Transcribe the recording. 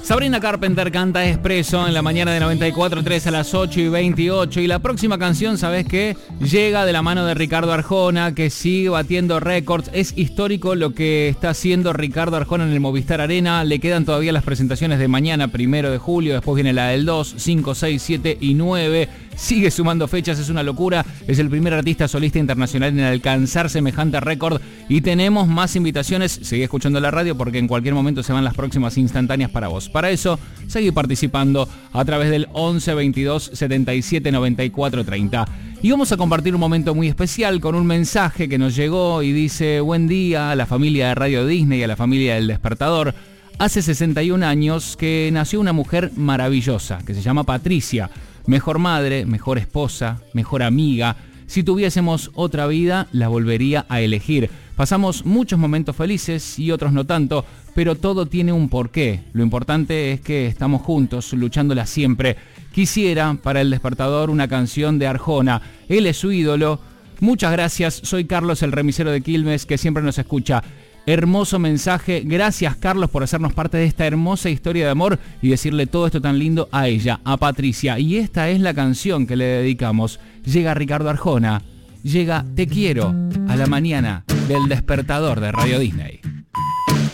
Sabrina Carpenter canta Expreso en la mañana de 94.3 a las 8:28. Y la próxima canción, ¿sabés qué? Llega de la mano de Ricardo Arjona, que sigue batiendo récords. Es histórico lo que está haciendo Ricardo Arjona en el Movistar Arena. Le quedan todavía las presentaciones de mañana, 1 de julio. Después viene la del 2, 5, 6, 7 y 9. Sigue sumando fechas, es una locura. Es el primer artista solista internacional en alcanzar semejante récord. Y tenemos más invitaciones. Seguí escuchando la radio porque en cualquier momento se van las próximas instantáneas para vos. Para eso, seguí participando a través del 11 22 77 94 30. Y vamos a compartir un momento muy especial con un mensaje que nos llegó y dice: buen día a la familia de Radio Disney y a la familia del Despertador. Hace 61 años que nació una mujer maravillosa que se llama Patricia. Mejor madre, mejor esposa, mejor amiga. Si tuviésemos otra vida, la volvería a elegir. Pasamos muchos momentos felices y otros no tanto, pero todo tiene un porqué. Lo importante es que estamos juntos, luchándola siempre. Quisiera para el Despertador una canción de Arjona. Él es su ídolo. Muchas gracias, soy Carlos, el remisero de Quilmes, que siempre nos escucha. Hermoso mensaje, gracias Carlos por hacernos parte de esta hermosa historia de amor y decirle todo esto tan lindo a ella, a Patricia. Y esta es la canción que le dedicamos. Llega Ricardo Arjona, llega Te Quiero, a la mañana del Despertador de Radio Disney.